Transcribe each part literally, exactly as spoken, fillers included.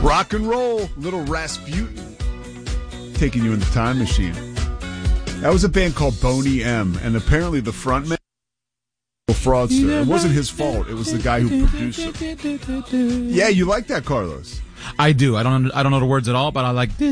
Rock and roll, little Rasputin, taking you in the time machine. That was a band called Boney M, and apparently the frontman was a fraudster. It wasn't his fault. It was the guy who produced it. Yeah, you like that, Carlos? I do. I don't. I don't know the words at all, but I like. Yeah,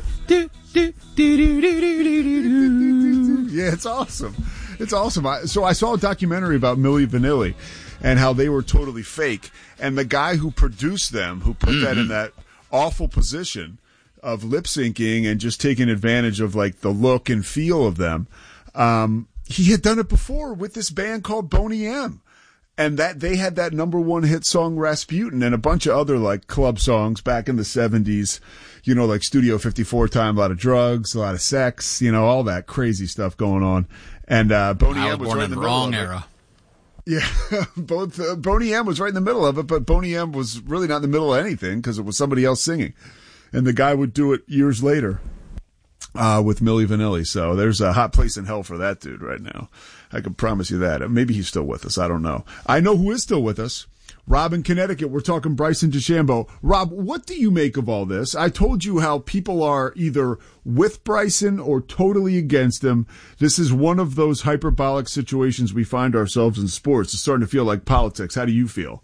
it's awesome. It's awesome. I, so I saw a documentary about Milli Vanilli and how they were totally fake, and the guy who produced them, who put mm-hmm. that in that awful position of lip syncing and just taking advantage of like the look and feel of them, um, he had done it before with this band called Boney M. And that they had that number one hit song Rasputin and a bunch of other like club songs back in the seventies, you know, like Studio fifty-four time, a lot of drugs, a lot of sex, you know, all that crazy stuff going on. And uh, Boney M was right in the wrong middle era. Of it. Yeah, both uh, Boney M was right in the middle of it, but Boney M was really not in the middle of anything because it was somebody else singing, and the guy would do it years later uh, with Milli Vanilli. So there's a hot place in hell for that dude right now. I can promise you that. Maybe he's still with us. I don't know. I know who is still with us. Rob in Connecticut. We're talking Bryson DeChambeau. Rob, what do you make of all this? I told you how people are either with Bryson or totally against him. This is one of those hyperbolic situations we find ourselves in sports. It's starting to feel like politics. How do you feel?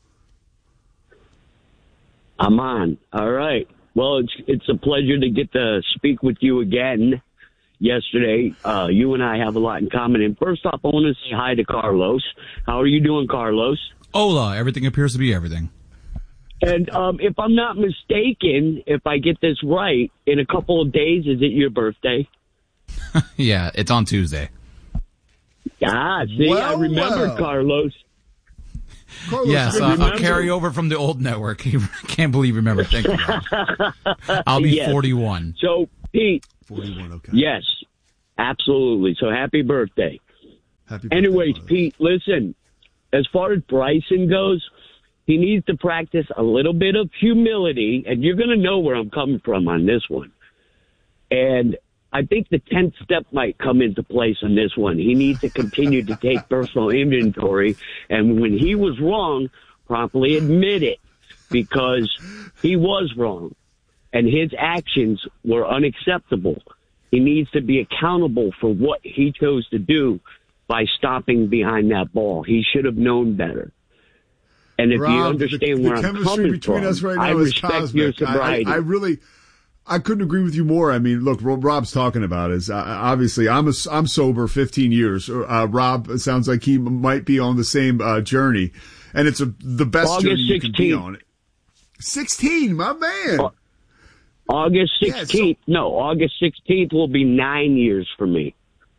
I'm on. All right. Well, it's it's a pleasure to get to speak with you again. Yesterday, uh, you and I have a lot in common. And first off, I want to say hi to Carlos. How are you doing, Carlos? Hola. Everything appears to be everything. And um, if I'm not mistaken, if I get this right, in a couple of days, is it your birthday? Yeah, it's on Tuesday. Ah, see, well, I remember, well. Carlos. Carlos yes, uh, I'll carry over from the old network. I can't believe you remember. Thank you. I'll be yes. forty-one. So, Pete. forty-one, okay. Yes, absolutely. So happy birthday. Happy birthday. Anyways, Pete, listen, as far as Bryson goes, he needs to practice a little bit of humility, and you're going to know where I'm coming from on this one. And I think the tenth step might come into place on this one. He needs to continue to take personal inventory, and when he was wrong, promptly admit it, because he was wrong. And his actions were unacceptable. He needs to be accountable for what he chose to do by stopping behind that ball. He should have known better. And if Rob, you understand the, where the I'm chemistry coming between from, us right now I is respect cosmic. your sobriety. I, I, I really, I couldn't agree with you more. I mean, look, what Rob's talking about is uh, obviously I'm a, I'm sober fifteen years. Uh, Rob, it sounds like he might be on the same uh, journey, and it's a, the best August journey you sixteenth. can be on. sixteen, my man. Uh, August sixteenth. Yeah, so, no, August sixteenth will be nine years for me.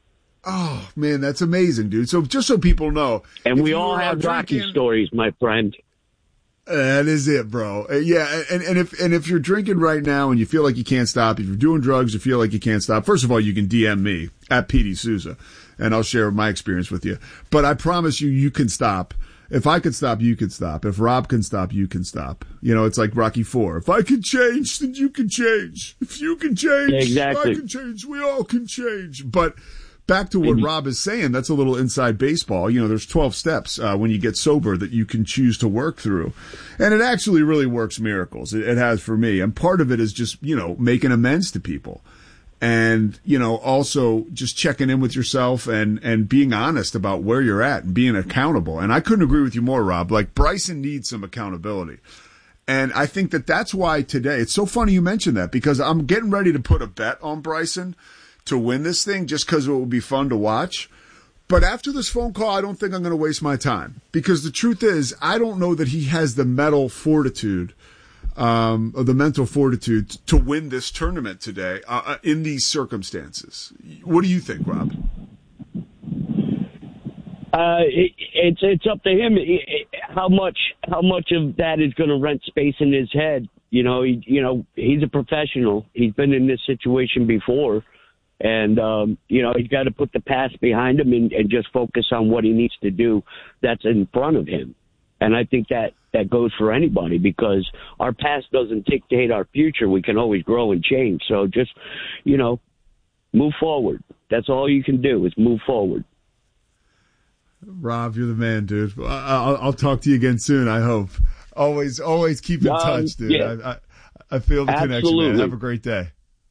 Oh, man, that's amazing, dude. So just so people know. And we all have Rocky stories, my friend. That is it, bro. Uh, yeah, and, and if and if you're drinking right now and you feel like you can't stop, if you're doing drugs, you feel like you can't stop, first of all, you can D M me at Petey Souza, and I'll share my experience with you. But I promise you, you can stop. If I could stop, you can stop. If Rob can stop, you can stop. You know, it's like Rocky Four. If I can change, then you can change. If you can change, exactly. I can change. We all can change. But back to what Rob is saying, that's a little inside baseball. You know, there's twelve steps uh, when you get sober that you can choose to work through. And it actually really works miracles. It, it has for me. And part of it is just, you know, making amends to people. And, you know, also just checking in with yourself and, and being honest about where you're at and being accountable. And I couldn't agree with you more, Rob. Like, Bryson needs some accountability. And I think that that's why today, it's so funny you mentioned that, because I'm getting ready to put a bet on Bryson to win this thing just because it will be fun to watch. But after this phone call, I don't think I'm going to waste my time, because the truth is, I don't know that he has the mental fortitude Um, of the mental fortitude to win this tournament today uh, in these circumstances. What do you think, Rob? Uh, it, it's it's up to him. It, it, how much how much of that is going to rent space in his head? You know, he, you know, he's a professional. He's been in this situation before, and um, you know, he's got to put the past behind him and, and just focus on what he needs to do that's in front of him. And I think that that goes for anybody, because our past doesn't dictate our future. We can always grow and change. So just, you know, move forward. That's all you can do is move forward. Rob, you're the man, dude. I'll, I'll talk to you again soon, I hope. Always, always keep in um, touch, dude. Yeah. I, I, I feel the Absolutely. connection, man. Have a great day.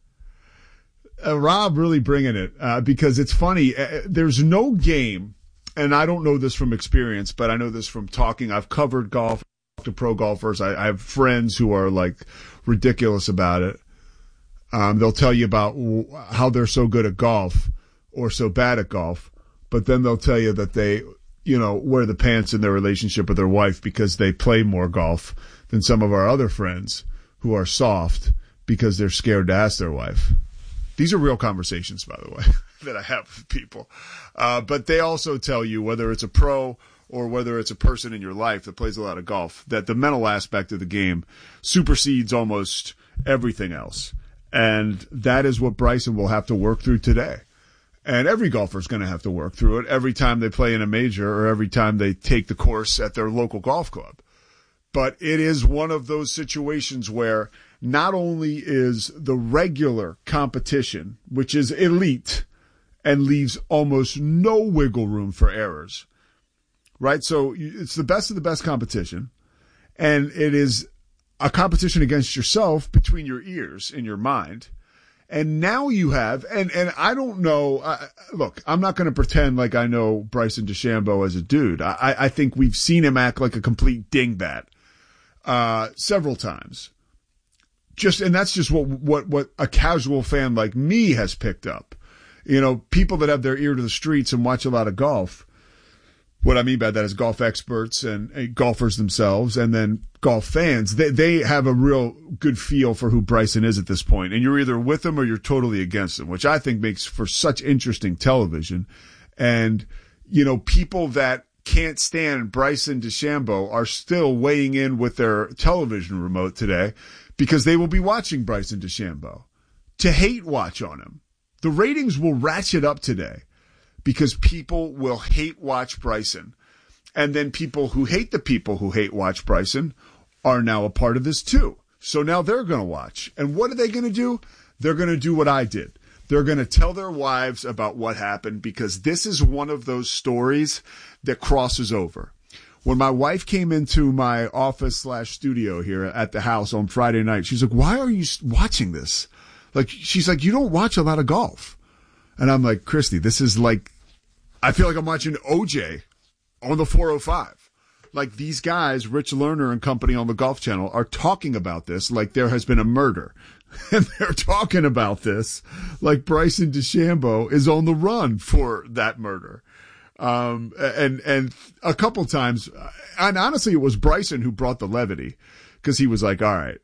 Uh, Rob really bringing it uh, because it's funny. Uh, there's no game, and I don't know this from experience, but I know this from talking. I've covered golf to pro golfers. I, I have friends who are like ridiculous about it. Um, they'll tell you about w- how they're so good at golf or so bad at golf, but then they'll tell you that they, you know, wear the pants in their relationship with their wife because they play more golf than some of our other friends who are soft because they're scared to ask their wife. These are real conversations, by the way, that I have with people. Uh, but they also tell you, whether it's a pro or whether it's a person in your life that plays a lot of golf, that the mental aspect of the game supersedes almost everything else. And that is what Bryson will have to work through today. And every golfer is going to have to work through it every time they play in a major or every time they take the course at their local golf club. But it is one of those situations where not only is the regular competition, which is elite and leaves almost no wiggle room for errors, right? So it's the best of the best competition, and it is a competition against yourself between your ears in your mind. And now you have, and, and I don't know, uh, look, I'm not going to pretend like I know Bryson DeChambeau as a dude. I, I think we've seen him act like a complete dingbat uh, several times. Just, and that's just what, what, what a casual fan like me has picked up. You know, people that have their ear to the streets and watch a lot of golf. What I mean by that is golf experts and, and golfers themselves, and then golf fans. They, they have a real good feel for who Bryson is at this point. And you're either with him or you're totally against him, which I think makes for such interesting television. And, you know, people that can't stand Bryson DeChambeau are still weighing in with their television remote today because they will be watching Bryson DeChambeau to hate watch on him. The ratings will ratchet up today because people will hate watch Bryson. And then people who hate the people who hate watch Bryson are now a part of this too. So now they're going to watch. And what are they going to do? They're going to do what I did. They're going to tell their wives about what happened because this is one of those stories that crosses over. When my wife came into my office slash studio here at the house on Friday night, she's like, why are you watching this? Like, she's like, you don't watch a lot of golf. And I'm like, Christy, this is like, I feel like I'm watching O J on the four oh five. Like, these guys, Rich Lerner and company on the Golf Channel, are talking about this like there has been a murder. And they're talking about this like Bryson DeChambeau is on the run for that murder. Um, and, and a couple times, and honestly, it was Bryson who brought the levity because he was like, all right,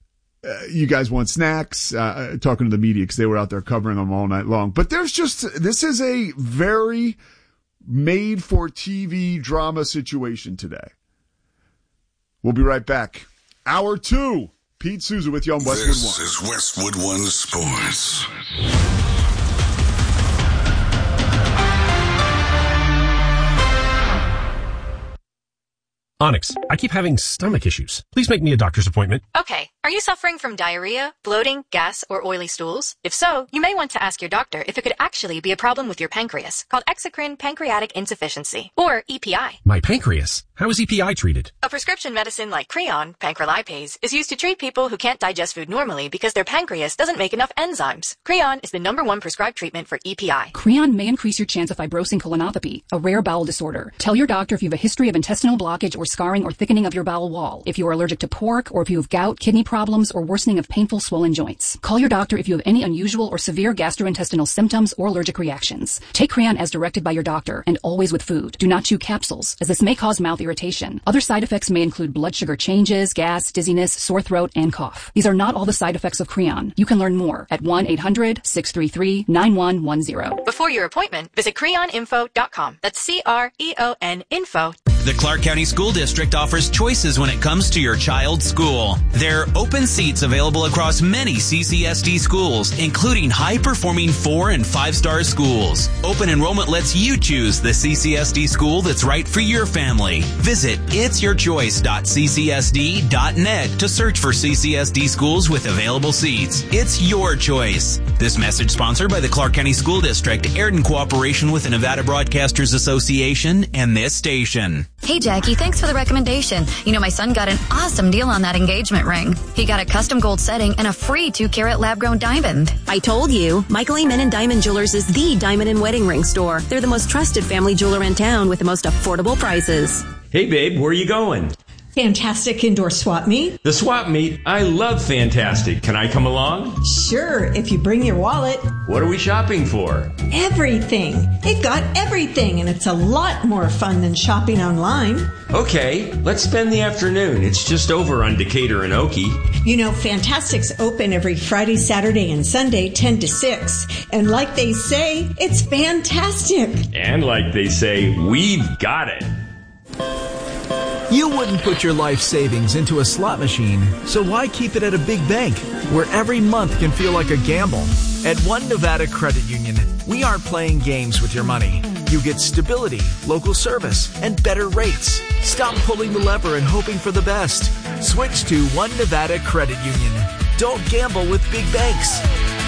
uh, you guys want snacks? Uh, talking to the media because they were out there covering them all night long. But there's just, this is a very made for T V drama situation today. We'll be right back. Hour two. Pete Souza with you on Westwood this One. This is Westwood One Sports. Onyx, I keep having stomach issues. Please make me a doctor's appointment. Okay. Are you suffering from diarrhea, bloating, gas, or oily stools? If so, you may want to ask your doctor if it could actually be a problem with your pancreas, called exocrine pancreatic insufficiency, or E P I. My pancreas? How is E P I treated? A prescription medicine like Creon, pancrelipase, is used to treat people who can't digest food normally because their pancreas doesn't make enough enzymes. Creon is the number one prescribed treatment for E P I. Creon may increase your chance of fibrosing colonopathy, a rare bowel disorder. Tell your doctor if you have a history of intestinal blockage or scarring or thickening of your bowel wall, if you are allergic to pork, or if you have gout, kidney problems, or worsening of painful swollen joints. Call your doctor if you have any unusual or severe gastrointestinal symptoms or allergic reactions. Take Creon as directed by your doctor, and always with food. Do not chew capsules, as this may cause mouth irritation. Other side effects may include blood sugar changes, gas, dizziness, sore throat, and cough. These are not all the side effects of Creon. You can learn more at one eight hundred six three three nine one one zero. Before your appointment, visit creon info dot com. That's C R E O N info. The Clark County School District offers choices when it comes to your child's school. There are open seats available across many C C S D schools, including high-performing four- and five-star schools. Open enrollment lets you choose the C C S D school that's right for your family. Visit its your choice dot c c s d dot net to search for C C S D schools with available seats. It's your choice. This message sponsored by the Clark County School District, aired in cooperation with the Nevada Broadcasters Association and this station. Hey, Jackie, thanks for the recommendation. You know, my son got an awesome deal on that engagement ring. He got a custom gold setting and a free two-carat lab-grown diamond. I told you, Michael Amen Diamond Jewelers is the diamond and wedding ring store. They're the most trusted family jeweler in town with the most affordable prices. Hey, babe, where are you going? Fantastic Indoor Swap Meet. The swap meet? I love Fantastic. Can I come along? Sure, if you bring your wallet. What are we shopping for? Everything. They've got everything, and it's a lot more fun than shopping online. Okay, let's spend the afternoon. It's just over on Decatur and Oakey. You know, Fantastic's open every Friday, Saturday, and Sunday, ten to six. And like they say, it's fantastic. And like they say, we've got it. You wouldn't put your life savings into a slot machine, so why keep it at a big bank where every month can feel like a gamble? At One Nevada Credit Union, we aren't playing games with your money. You get stability, local service, and better rates. Stop pulling the lever and hoping for the best. Switch to One Nevada Credit Union. Don't gamble with big banks.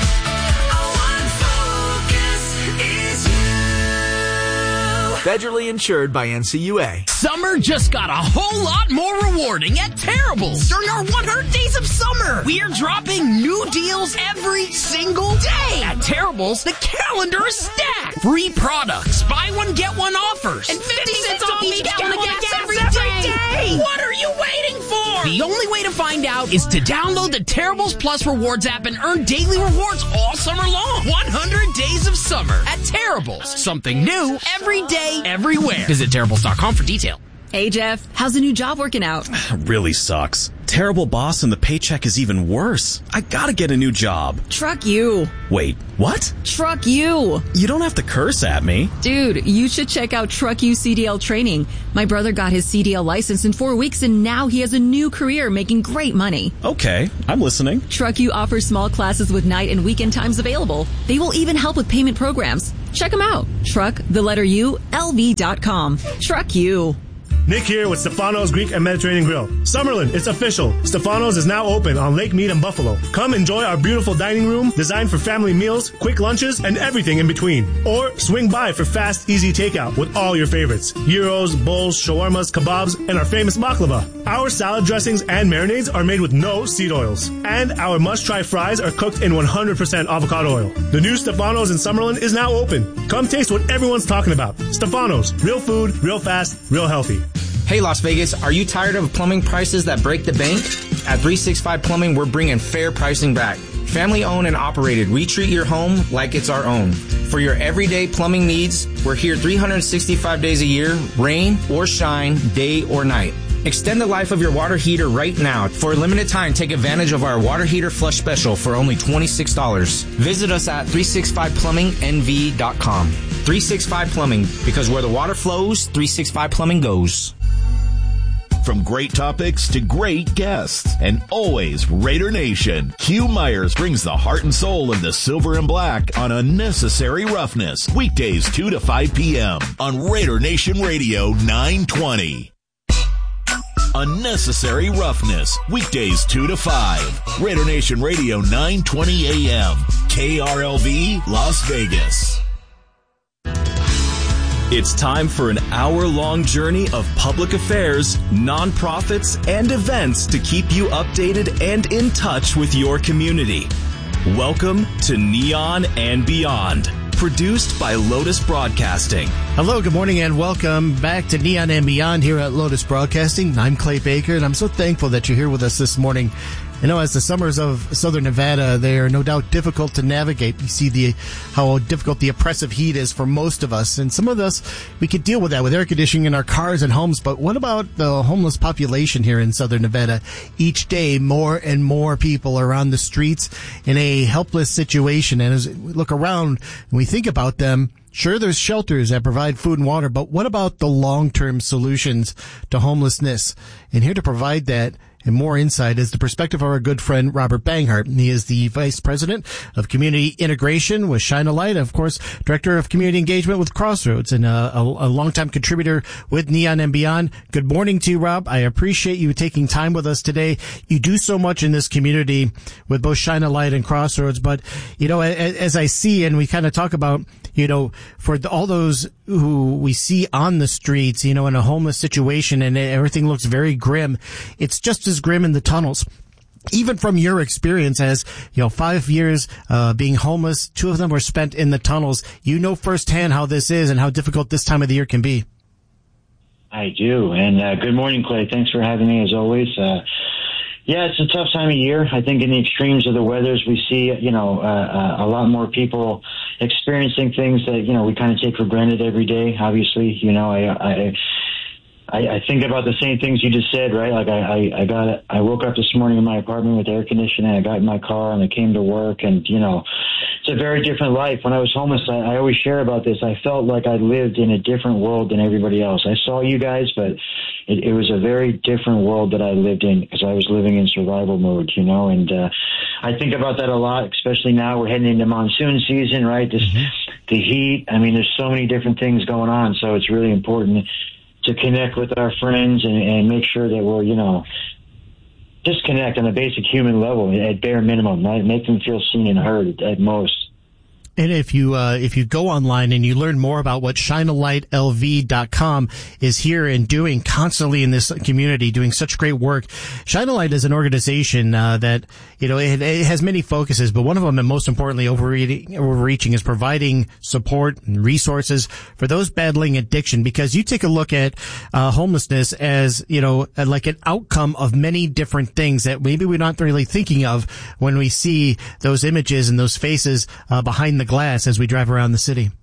Federally insured by N C U A. Summer just got a whole lot more rewarding at Terrible's during our one hundred days of summer. We are dropping new deals every single day. At Terrible's, the calendar is stacked. Free products, buy one, get one offers, and fifty cents off each gallon of gas every day. What are you waiting for? The only way to find out is to download the Terrible's Plus Rewards app and earn daily rewards all summer long. one hundred days of summer at Terrible's. Something new every day, everywhere. Visit terribles dot com for detail. Hey, Jeff, how's the new job working out? Really sucks. Terrible boss and the paycheck is even worse. I gotta get a new job. Truck you. Wait, what? Truck you. You don't have to curse at me. Dude, you should check out Truck You C D L training. My brother got his C D L license in four weeks and now he has a new career making great money. Okay, I'm listening. Truck You offers small classes with night and weekend times available. They will even help with payment programs. Check them out. Truck, the letter U, L V dot com. Truck You. Nick here with Stefano's Greek and Mediterranean Grill. Summerlin, it's official. Stefano's is now open on Lake Mead and Buffalo. Come enjoy our beautiful dining room designed for family meals, quick lunches, and everything in between. Or swing by for fast, easy takeout with all your favorites. Gyros, bowls, shawarmas, kebabs, and our famous baklava. Our salad dressings and marinades are made with no seed oils. And our must-try fries are cooked in one hundred percent avocado oil. The new Stefano's in Summerlin is now open. Come taste what everyone's talking about. Stefano's. Real food, real fast, real healthy. Hey, Las Vegas, are you tired of plumbing prices that break the bank? At three sixty-five Plumbing, we're bringing fair pricing back. Family owned and operated, we treat your home like it's our own. For your everyday plumbing needs, we're here three hundred sixty-five days a year, rain or shine, day or night. Extend the life of your water heater right now. For a limited time, take advantage of our water heater flush special for only twenty-six dollars. Visit us at three sixty-five plumbing N V dot com. three sixty-five Plumbing, because where the water flows, three sixty-five Plumbing goes. From great topics to great guests, and always Raider Nation, Hugh Myers brings the heart and soul of the silver and black on Unnecessary Roughness, weekdays two to five p.m. on Raider Nation Radio nine twenty. Unnecessary Roughness, weekdays two to five. Raider Nation Radio nine twenty a.m. K R L V, Las Vegas. It's time for an hour-long journey of public affairs, nonprofits, and events to keep you updated and in touch with your community. Welcome to Neon and Beyond, produced by Lotus Broadcasting. Hello, good morning, and welcome back to Neon and Beyond here at Lotus Broadcasting. I'm Clay Baker, and I'm so thankful that you're here with us this morning. You know, as the summers of Southern Nevada, they are no doubt difficult to navigate. You see the how difficult the oppressive heat is for most of us. And some of us, we could deal with that with air conditioning in our cars and homes. But what about the homeless population here in Southern Nevada? Each day, more and more people are on the streets in a helpless situation. And as we look around and we think about them, sure, there's shelters that provide food and water, but what about the long-term solutions to homelessness? And here to provide that and more insight is the perspective of our good friend Robert Banghart. He is the Vice President of Community Integration with Shine a Light, of course, Director of Community Engagement with Crossroads, and a, a, a longtime contributor with Neon and Beyond. Good morning to you, Rob. I appreciate you taking time with us today. You do so much in this community with both Shine a Light and Crossroads, but, you know, as, as I see, and we kind of talk about, you know, for the, all those who we see on the streets, you know, in a homeless situation and everything looks very grim, it's just as grim in the tunnels. Even from your experience as, you know, five years uh being homeless, two of them were spent in the tunnels. You know firsthand how this is and how difficult this time of the year can be. I do. And uh, good morning, Clay. Thanks for having me as always. Uh Yeah, it's a tough time of year. I think in the extremes of the weathers, we see, you know, uh, uh, a lot more people experiencing things that, you know, we kind of take for granted every day. Obviously, you know, I, I, I, I think about the same things you just said, right? Like I, I, I got, I woke up this morning in my apartment with air conditioning. I got in my car and I came to work, and, you know, it's a very different life. When I was homeless, I, I always share about this. I felt like I lived in a different world than everybody else. I saw you guys, but it, it was a very different world that I lived in because I was living in survival mode, you know, and, uh, I think about that a lot, especially now we're heading into monsoon season, right? This, mm-hmm. the heat. I mean, there's so many different things going on. So it's really important to connect with our friends and, and make sure that we're, you know, just connect on a basic human level at bare minimum, right? Make them feel seen and heard at most. And if you uh, if you go online and you learn more about what shine a light L V dot com is here and doing constantly in this community, doing such great work. Shine a Light is an organization uh, that, you know, it, it has many focuses, but one of them, and most importantly, overreaching, overreaching is providing support and resources for those battling addiction. Because you take a look at uh, homelessness as, you know, like an outcome of many different things that maybe we're not really thinking of when we see those images and those faces uh, behind the glass as we drive around the city.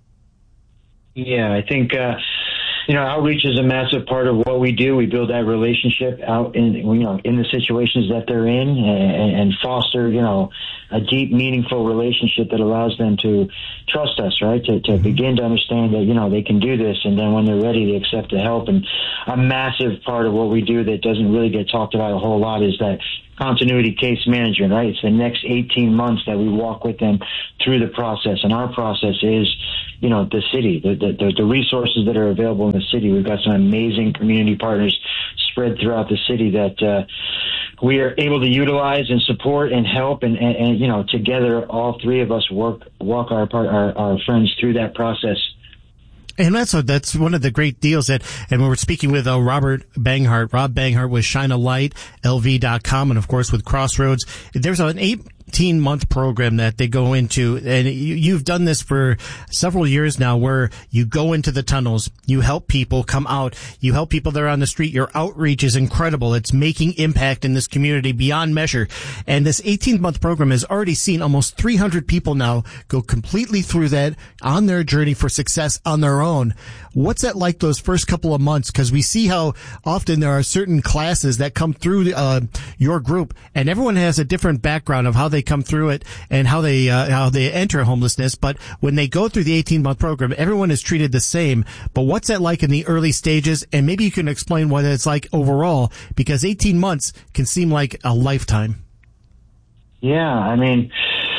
Yeah, I think, uh, you know, outreach is a massive part of what we do. We build that relationship out in, you know, in the situations that they're in, and, and foster, you know, a deep, meaningful relationship that allows them to trust us, right? To, to begin to understand that, you know, they can do this, and then when they're ready, they accept the help. And a massive part of what we do that doesn't really get talked about a whole lot is that continuity case management, right? It's the next eighteen months that we walk with them through the process. And our process is, you know, the city, the, the, the resources that are available in the city. We've got some amazing community partners spread throughout the city that uh, we are able to utilize and support and help. And, and, and, you know, together, all three of us work, walk our, part, our, our friends through that process. And that's a, that's one of the great deals that, and when we're speaking with uh, Robert Banghart, Rob Banghart with shine a light L V dot com, and of course with Crossroads, there's an eight eighteen month program that they go into, and you, you've done this for several years now, where you go into the tunnels, you help people come out, you help people that are on the street. Your outreach is incredible. It's making impact in this community beyond measure. And this eighteen month program has already seen almost three hundred people now go completely through that on their journey for success on their own. What's that like those first couple of months? Because we see how often there are certain classes that come through uh, your group, and everyone has a different background of how they come through it and how they uh, how they enter homelessness. But when they go through the eighteen month program, everyone is treated the same. But what's that like in the early stages? And maybe you can explain what it's like overall, because eighteen months can seem like a lifetime. Yeah, I mean,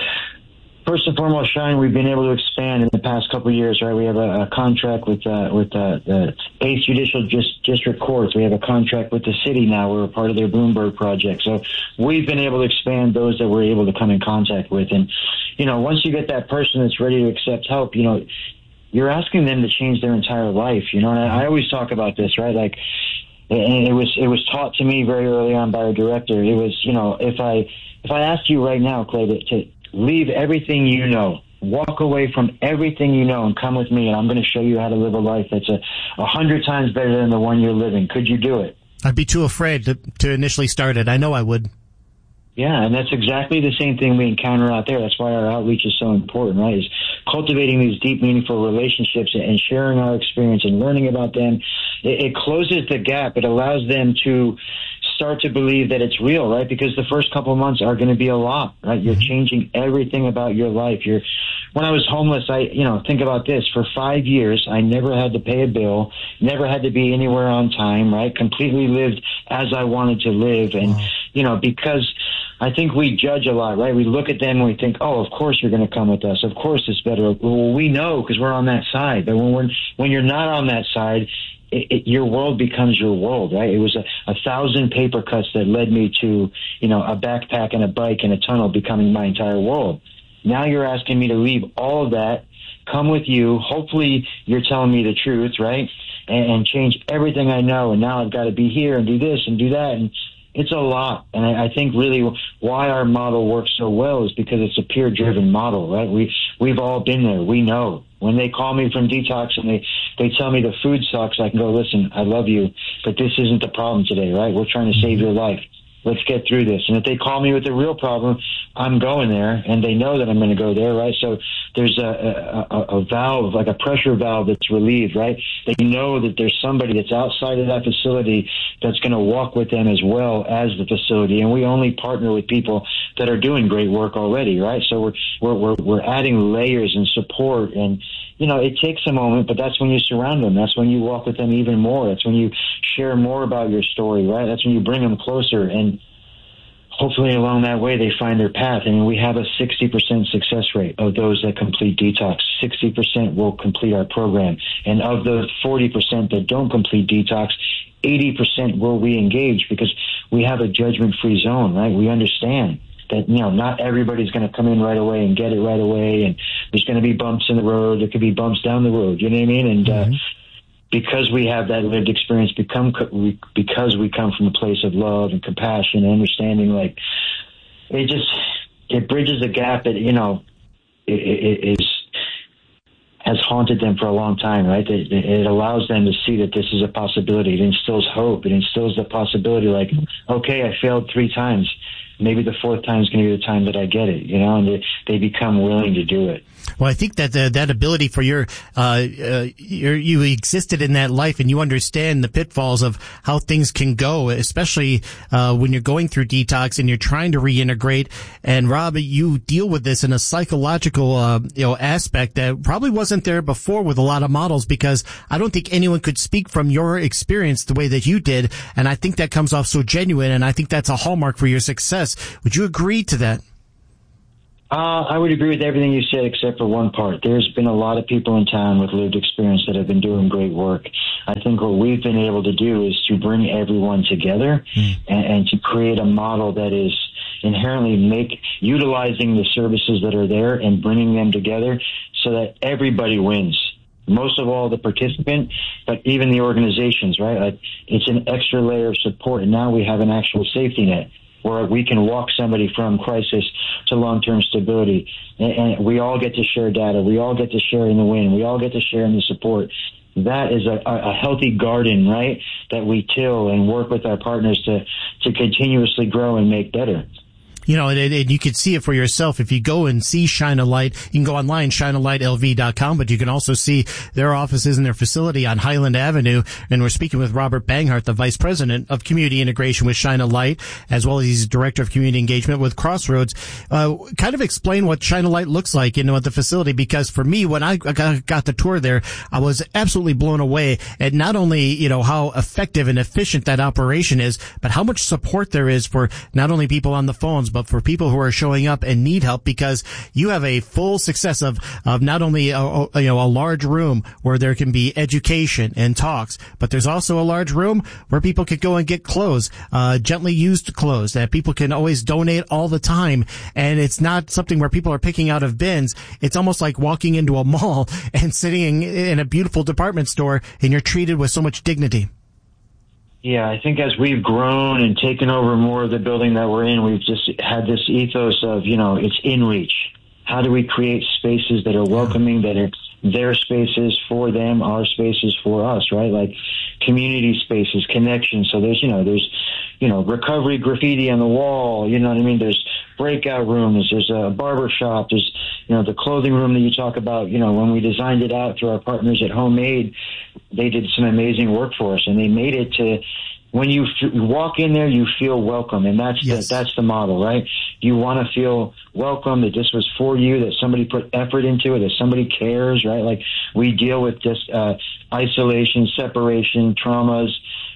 first and foremost, Shine, we've been able to expand in the past couple of years, right? We have a, a contract with uh, with uh, the eighth Judicial Just, District Courts. We have a contract with the city now. We're a part of their Bloomberg project. So we've been able to expand those that we're able to come in contact with. And, you know, once you get that person that's ready to accept help, you know, you're asking them to change their entire life, you know. And I, I always talk about this, right? Like, and it was it was taught to me very early on by our director. It was, you know, if I if I asked you right now, Clay, to, to leave everything you know, walk away from everything you know, and come with me, and I'm going to show you how to live a life that's a, a hundred times better than the one you're living. Could you do it? I'd be too afraid to, to initially start it. I know I would. Yeah, and that's exactly the same thing we encounter out there. That's why our outreach is so important, right? Is cultivating these deep, meaningful relationships and sharing our experience and learning about them. It, it closes the gap. It allows them to start to believe that it's real, right? Because the first couple of months are going to be a lot, right? You're changing everything about your life. You're, when I was homeless, I, you know, think about this. For five years, I never had to pay a bill, never had to be anywhere on time, right? Completely lived as I wanted to live. And, wow. you know, because I think we judge a lot, right? We look at them and we think, oh, of course you're going to come with us. Of course it's better. Well, we know because we're on that side. But when we're, when you're not on that side, It, it, your world becomes your world, right? It was a, a thousand paper cuts that led me to, you know, a backpack and a bike and a tunnel becoming my entire world. Now you're asking me to leave all of that, come with you. Hopefully you're telling me the truth, right? And, and change everything I know. And now I've got to be here and do this and do that. And it's a lot. And I, I think really why our model works so well is because it's a peer-driven model, right? We, we've all been there. We know. When they call me from detox and they, they tell me the food sucks, I can go, listen, I love you, but this isn't the problem today, right? We're trying to save your life. Let's get through this. And if they call me with a real problem, I'm going there, and they know that I'm going to go there, right? So there's a, a, a valve, like a pressure valve that's relieved, right? They know that there's somebody that's outside of that facility that's going to walk with them as well as the facility. And we only partner with people that are doing great work already, right? So we're, we're, we're, we're adding layers and support, and, you know, it takes a moment, but that's when you surround them. That's when you walk with them even more. That's when you share more about your story, right? That's when you bring them closer, and hopefully along that way they find their path. I mean, we have a sixty percent success rate of those that complete detox. sixty percent will complete our program. And of the forty percent that don't complete detox, eighty percent will re-engage because we have a judgment-free zone, right? We understand that, you know, not everybody's going to come in right away and get it right away, and there's going to be bumps in the road. There could be bumps down the road. You know what I mean? And mm-hmm. uh, because we have that lived experience, become we, because we come from a place of love and compassion and understanding, like, it just it bridges a gap that, you know, it, it is has haunted them for a long time, right? It, it allows them to see that this is a possibility. It instills hope. It instills the possibility, like, okay, I failed three times. Maybe the fourth time is going to be the time that I get it, you know, and they, they become willing to do it. Well, I think that uh, that ability for your, uh, uh, your, you existed in that life and you understand the pitfalls of how things can go, especially, uh, when you're going through detox and you're trying to reintegrate. And Rob, you deal with this in a psychological, uh, you know, aspect that probably wasn't there before with a lot of models, because I don't think anyone could speak from your experience the way that you did. And I think that comes off so genuine, and I think that's a hallmark for your success. Would you agree to that? Uh, I would agree with everything you said except for one part. There's been a lot of people in town with lived experience that have been doing great work. I think what we've been able to do is to bring everyone together mm. and, and to create a model that is inherently make utilizing the services that are there and bringing them together so that everybody wins. Most of all the participant, but even the organizations, right? Like, it's an extra layer of support, and now we have an actual safety net where we can walk somebody from crisis to long-term stability. And, and we all get to share data. We all get to share in the win. We all get to share in the support. That is a, a healthy garden, right, that we till and work with our partners to, to continuously grow and make better. You know, and, and you can see it for yourself. If you go and see Shine a Light, you can go online, shine a light L V dot com, but you can also see their offices and their facility on Highland Avenue. And we're speaking with Robert Banghart, the Vice President of Community Integration with Shine a Light, as well as he's Director of Community Engagement with Crossroads. Uh, kind of explain what Shine a Light looks like, you know, at the facility, because for me, when I got, got the tour there, I was absolutely blown away at not only, you know, how effective and efficient that operation is, but how much support there is for not only people on the phones, but for people who are showing up and need help, because you have a full success of, of not only a, a, you know, a large room where there can be education and talks, but there's also a large room where people could go and get clothes, uh, gently used clothes that people can always donate all the time. And it's not something where people are picking out of bins. It's almost like walking into a mall and sitting in a beautiful department store, and you're treated with so much dignity. Yeah, I think as we've grown and taken over more of the building that we're in, we've just had this ethos of, you know, it's in reach. How do we create spaces that are welcoming, that are their spaces for them, our spaces for us, right? Like community spaces, connections. So there's, you know, there's, you know, recovery graffiti on the wall, you know what I mean? There's breakout rooms, there's a barber shop, there's, you know, the clothing room that you talk about. You know, when we designed it out through our partners at Homemade, they did some amazing work for us, and they made it to, when you f- walk in there, you feel welcome, and that's yes. the, that's the model, right? You want to feel welcome, that this was for you, that somebody put effort into it, that somebody cares, right? Like, we deal with just uh, isolation, separation, traumas,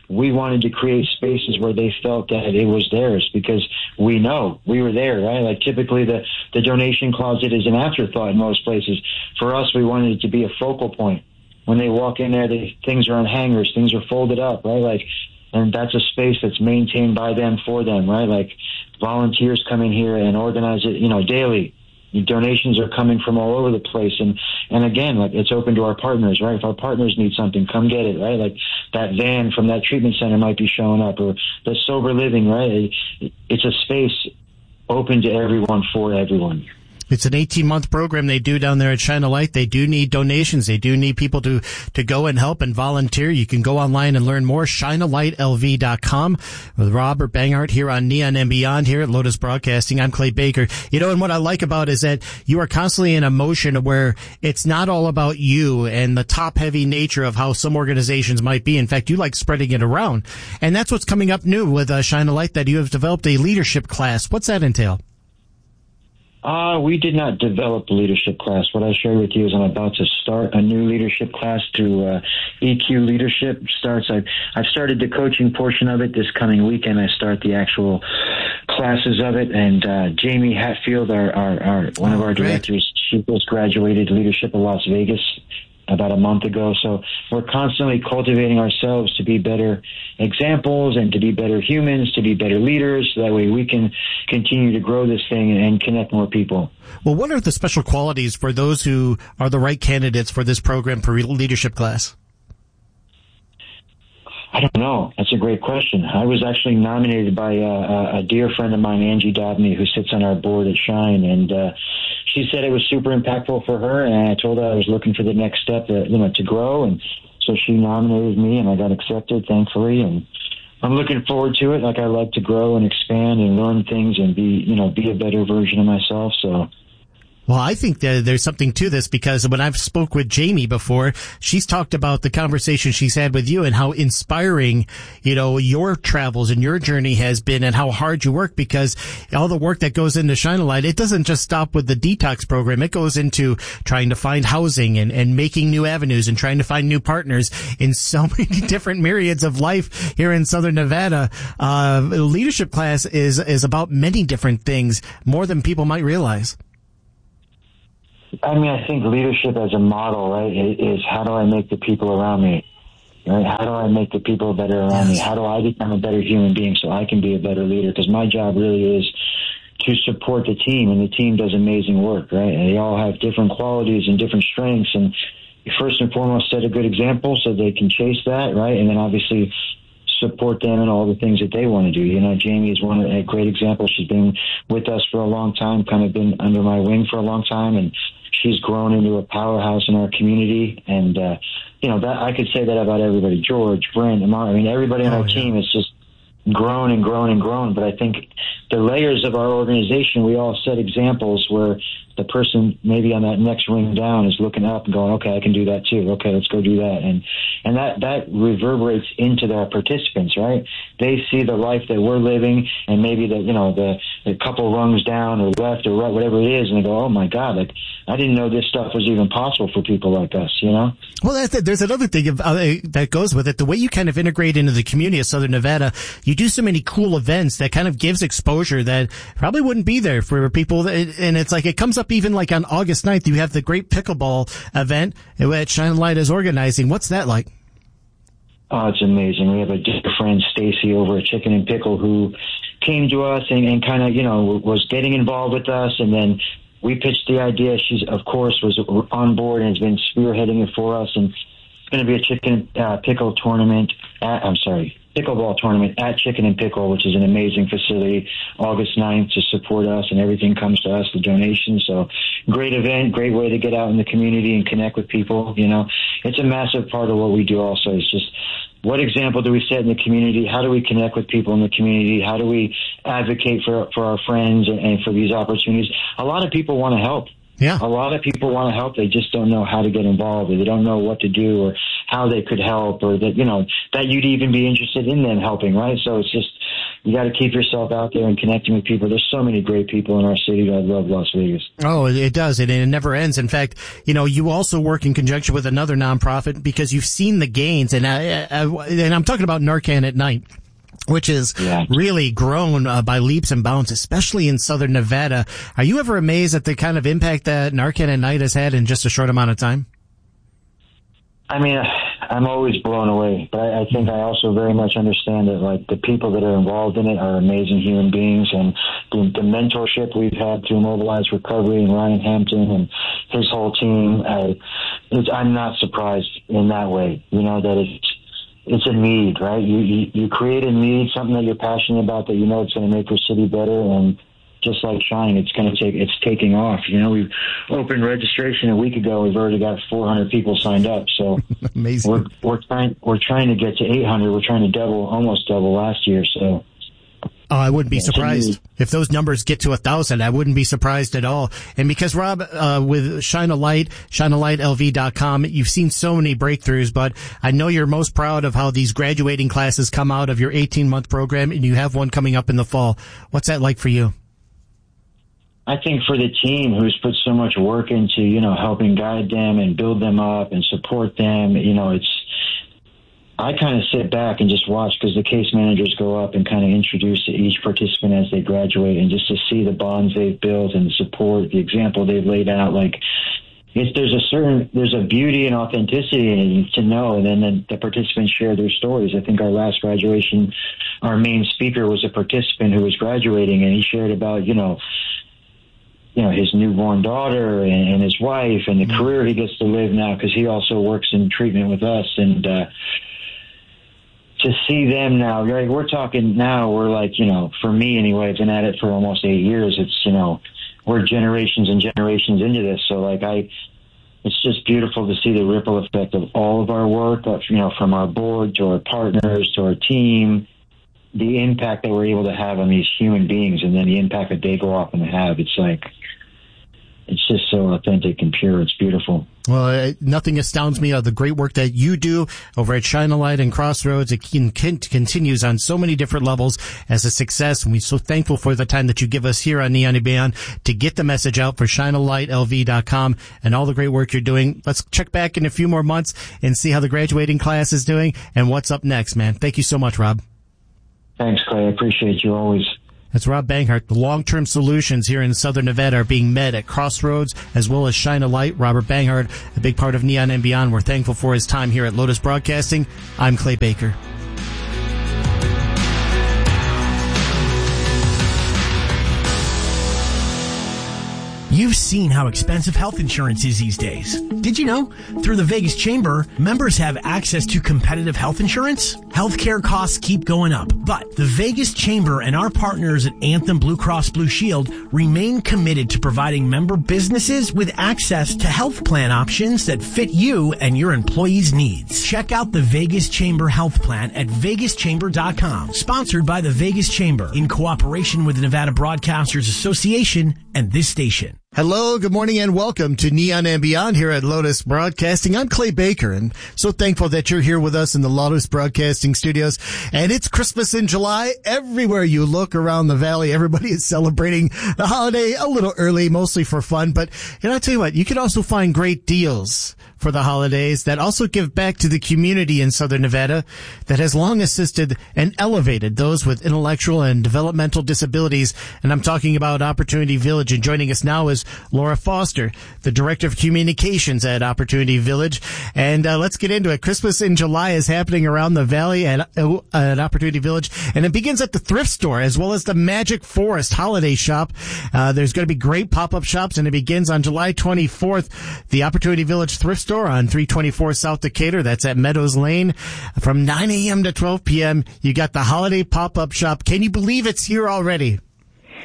we wanted to create spaces where they felt that it was theirs, because we know we were there, right? Like typically the, the donation closet is an afterthought in most places. For us, we wanted it to be a focal point. When they walk in there, they, things are on hangers, things are folded up, right? Like, and that's a space that's maintained by them for them, right? Like volunteers come in here and organize it, you know, daily. Donations are coming from all over the place. And, and again, like it's open to our partners, right? If our partners need something, come get it, right? Like that van from that treatment center might be showing up, or the sober living, right? It, it's a space open to everyone for everyone. It's an eighteen-month program they do down there at Shine a Light. They do need donations. They do need people to, to go and help and volunteer. You can go online and learn more, shine a light L V dot com. With Robert Banghart here on Neon and Beyond here at Lotus Broadcasting. I'm Clay Baker. You know, and what I like about it is that you are constantly in a motion where it's not all about you and the top-heavy nature of how some organizations might be. In fact, you like spreading it around. And that's what's coming up new with uh, Shine a Light, that you have developed a leadership class. What's that entail? Uh, we did not develop a leadership class. What I shared with you is I'm about to start a new leadership class through uh, E Q Leadership. Starts. I've, I've started the coaching portion of it. This coming weekend, I start the actual classes of it. And uh, Jamie Hatfield, our, our, our one of our directors, she just graduated leadership in Las Vegas about a month ago. So we're constantly cultivating ourselves to be better examples and to be better humans, to be better leaders. So that way we can continue to grow this thing and connect more people. Well, what are the special qualities for those who are the right candidates for this program for leadership class? I don't know. That's a great question. I was actually nominated by uh, a dear friend of mine, Angie Dobney, who sits on our board at Shine, and uh, she said it was super impactful for her, and I told her I was looking for the next step, to, you know, to grow, and so she nominated me, and I got accepted, thankfully, and I'm looking forward to it. Like, I like to grow and expand and learn things and be, you know, be a better version of myself, so... Well, I think that there's something to this, because when I've spoke with Jamie before, she's talked about the conversation she's had with you and how inspiring, you know, your travels and your journey has been and how hard you work, because all the work that goes into Shine a Light, it doesn't just stop with the detox program. It goes into trying to find housing and, and making new avenues and trying to find new partners in so many different myriads of life here in Southern Nevada. Uh, leadership class is, is about many different things, more than people might realize. I mean, I think leadership as a model, right, is how do I make the people around me, right? How do I make the people better around me? How do I become a better human being so I can be a better leader? Because my job really is to support the team, and the team does amazing work, right? And they all have different qualities and different strengths, and first and foremost, set a good example so they can chase that, right? And then obviously support them in all the things that they want to do. You know, Jamie is one a great example. She's been with us for a long time, kind of been under my wing for a long time, and she's grown into a powerhouse in our community. And, uh, you know, that I could say that about everybody. George, Brent, Amar, I mean, everybody on oh, our yeah. team is just grown and grown and grown. But I think the layers of our organization, we all set examples where the person maybe on that next ring down is looking up and going, okay, I can do that too. Okay, let's go do that. And, and that, that reverberates into the participants, right? They see the life that we're living, and maybe the, you know, the, the couple rungs down or left or right, whatever it is. And they go, oh my God, like, I didn't know this stuff was even possible for people like us, you know? Well, that's, there's another thing of, uh, that goes with it. The way you kind of integrate into the community of Southern Nevada, you do so many cool events that kind of gives exposure that probably wouldn't be there for people. That, and it's like, it comes up even like on August ninth, you have the great pickleball event that Shine a Light is organizing. What's that like? Oh, it's amazing. We have a dear friend, Stacy, over at Chicken and Pickle, who came to us and, and kind of, you know, was getting involved with us, and then we pitched the idea. She's, of course, was on board and has been spearheading it for us. And it's going to be a chicken uh, pickle tournament. At, I'm sorry, pickleball tournament at Chicken and Pickle, which is an amazing facility, August ninth, to support us, and everything comes to us, the donations. So great event, great way to get out in the community and connect with people. You know, it's a massive part of what we do also. It's just, what example do we set in the community? How do we connect with people in the community? How do we advocate for, for our friends and, and for these opportunities? A lot of people want to help. Yeah. A lot of people want to help. They just don't know how to get involved, or they don't know what to do, or how they could help, or that, you know, that you'd even be interested in them helping, right? So it's just, you got to keep yourself out there and connecting with people. There's so many great people in our city. I love Las Vegas. Oh, it does. And it never ends. In fact, you know, you also work in conjunction with another nonprofit because you've seen the gains. And, I, I, and I'm talking about Narcan at Night, which is yeah. really grown uh, by leaps and bounds, especially in Southern Nevada. Are you ever amazed at the kind of impact that Narcan at Night has had in just a short amount of time? I mean, I'm always blown away, but I, I think I also very much understand that, like, the people that are involved in it are amazing human beings, and the, the mentorship we've had through Mobilize Recovery and Ryan Hampton and his whole team, I, it's, I'm not surprised in that way, you know, that it's, it's a need, right? You, you, you create a need, something that you're passionate about that you know it's going to make your city better, and just like Shine, it's going to take, it's taking off. You know, we've opened registration a week ago. We've already got four hundred people signed up. So amazing. We're, we're trying, we're trying to get to eight hundred. We're trying to double, almost double last year. So. Oh, I wouldn't be surprised if those numbers get to a thousand. I wouldn't be surprised at all. And because Rob, uh, with Shine a Light, shine a light L V dot com, you've seen so many breakthroughs, but I know you're most proud of how these graduating classes come out of your eighteen month program, and you have one coming up in the fall. What's that like for you? I think for the team who's put so much work into, you know, helping guide them and build them up and support them, you know, it's, I kind of sit back and just watch because the case managers go up and kind of introduce to each participant as they graduate, and just to see the bonds they've built and the support, the example they've laid out, like, it's, there's a certain, there's a beauty and authenticity in it to know, and then the, the participants share their stories. I think our last graduation, our main speaker was a participant who was graduating, and he shared about, you know, you know, his newborn daughter and, and his wife and the career he gets to live now, because he also works in treatment with us. And uh, to see them now, right, we're talking now, we're like, you know, for me anyway, I've been at it for almost eight years. It's, you know, we're generations and generations into this. So, like, I, it's just beautiful to see the ripple effect of all of our work, you know, from our board to our partners to our team, the impact that we're able to have on these human beings, and then the impact that they go off and have. It's like, it's just so authentic and pure. It's beautiful. Well, uh, nothing astounds me of the great work that you do over at Shine a Light and Crossroads. It can, can, continues on so many different levels as a success, and we're so thankful for the time that you give us here on Neon and Beyond to get the message out for shine a light L V dot com and all the great work you're doing. Let's check back in a few more months and see how the graduating class is doing and what's up next, man. Thank you so much, Rob. Thanks, Clay. I appreciate you always. That's Rob Banghart. The long-term solutions here in Southern Nevada are being met at Crossroads as well as Shine a Light. Robert Banghart, a big part of Neon and Beyond. We're thankful for his time here at Lotus Broadcasting. I'm Clay Baker. You've seen how expensive health insurance is these days. Did you know? Through the Vegas Chamber, members have access to competitive health insurance. Healthcare costs keep going up, but the Vegas Chamber and our partners at Anthem Blue Cross Blue Shield remain committed to providing member businesses with access to health plan options that fit you and your employees' needs. Check out the Vegas Chamber Health Plan at vegas chamber dot com. Sponsored by the Vegas Chamber in cooperation with the Nevada Broadcasters Association and this station. Hello, good morning, and welcome to Neon and Beyond here at Lotus Broadcasting. I'm Clay Baker, and so thankful that you're here with us in the Lotus Broadcasting studios. And it's Christmas in July. Everywhere you look around the valley, everybody is celebrating the holiday a little early, mostly for fun. But, you know, I'll tell you what, you can also find great deals for the holidays that also give back to the community in Southern Nevada that has long assisted and elevated those with intellectual and developmental disabilities. And I'm talking about Opportunity Village. And joining us now is Laura Foster, the Director of Communications at Opportunity Village. And uh, let's get into it. Christmas in July is happening around the valley at, uh, at Opportunity Village. And it begins at the thrift store as well as the Magic Forest holiday shop. Uh, there's going to be great pop-up shops, and it begins on July twenty-fourth. The Opportunity Village thrift store on three twenty-four South Decatur. That's at Meadows Lane. From nine a.m. to twelve p.m., you got the holiday pop-up shop. Can you believe it's here already?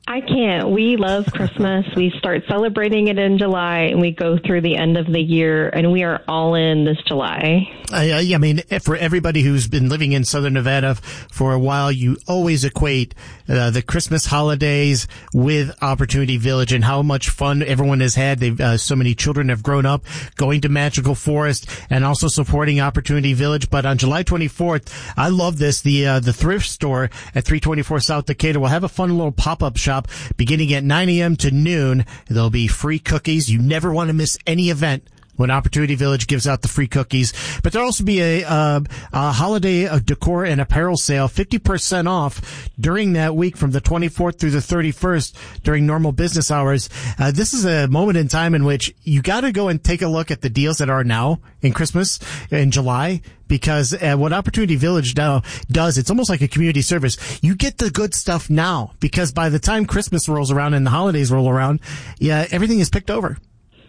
I can't. We love Christmas. We start celebrating it in July, and we go through the end of the year, and we are all in this July. I, I mean, for everybody who's been living in Southern Nevada for a while, you always equate uh, the Christmas holidays with Opportunity Village and how much fun everyone has had. They've, uh, so many children have grown up going to Magical Forest and also supporting Opportunity Village. But on July twenty-fourth, I love this. The uh, the thrift store at three twenty-four South Decatur will have a fun little pop-up shop beginning at nine a.m. to noon. There'll be free cookies. You never want to miss any event when Opportunity Village gives out the free cookies. But there'll also be a, uh, a holiday uh, decor and apparel sale, fifty percent off during that week from the twenty-fourth through the thirty-first during normal business hours. Uh, this is a moment in time in which you got to go and take a look at the deals that are now in Christmas in July. Because uh, what Opportunity Village now does, it's almost like a community service. You get the good stuff now, because by the time Christmas rolls around and the holidays roll around, yeah, everything is picked over.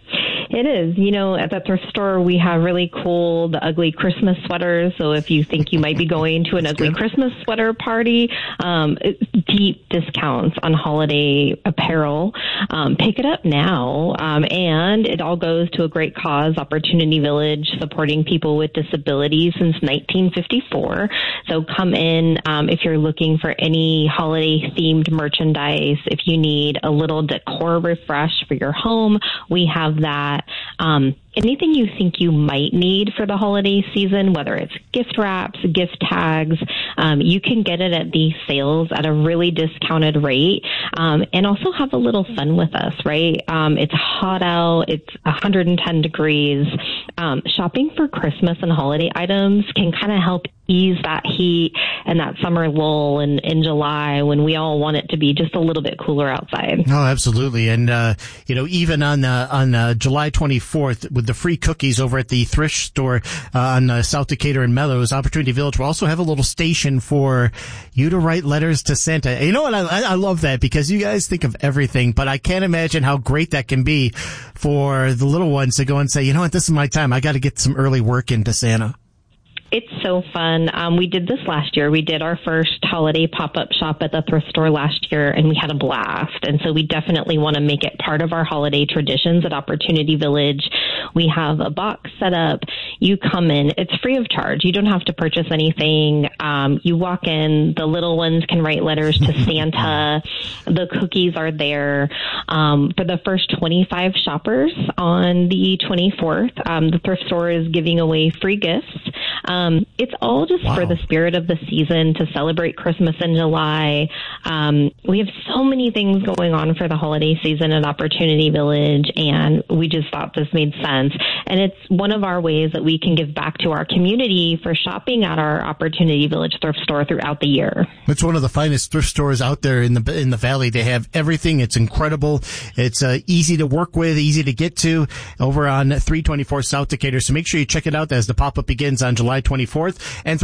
It is. You know, at the thrift store, we have really cool, the ugly Christmas sweaters. So if you think you might be going to an ugly good. Christmas sweater party, um, deep discounts on holiday apparel. Um, pick it up now. Um, and it all goes to a great cause, Opportunity Village, supporting people with disabilities since nineteen fifty-four. So come in um, if you're looking for any holiday-themed merchandise. If you need a little decor refresh for your home, we have that. Um, anything you think you might need for the holiday season, whether it's gift wraps, gift tags, um, you can get it at these sales at a really discounted rate, um, and also have a little fun with us, right? Um, it's hot out. It's one hundred ten degrees. Um, shopping for Christmas and holiday items can kind of help ease that heat and that summer lull in, in July when we all want it to be just a little bit cooler outside. Oh, absolutely. And, uh, you know, even on, uh, on, uh, July twenty-fourth with the free cookies over at the thrift store, uh, on uh, South Decatur and Mellows, Opportunity Village will also have a little station for you to write letters to Santa. You know what? I, I love that because you guys think of everything, but I can't imagine how great that can be for the little ones to go and say, you know what? This is my time. I got to get some early work into Santa. It's so fun. Um, we did this last year. We did our first holiday pop-up shop at the thrift store last year, and we had a blast. And so we definitely want to make it part of our holiday traditions at Opportunity Village. We have a box set up. You come in. It's free of charge. You don't have to purchase anything. Um, you walk in. The little ones can write letters to Santa. The cookies are there. Um, for the first twenty-five shoppers on the twenty-fourth, um, the thrift store is giving away free gifts. Um, it's all just wow. for the spirit of the season to celebrate Christmas in July. Um, we have so many things going on for the holiday season at Opportunity Village, and we just thought this made sense. And it's one of our ways that we can give back to our community for shopping at our Opportunity Village thrift store throughout the year. It's one of the finest thrift stores out there in the in the valley. They have everything. It's incredible. It's uh, easy to work with, easy to get to over on three twenty-four South Decatur. So make sure you check it out as the pop-up begins on July twenty-fourth. And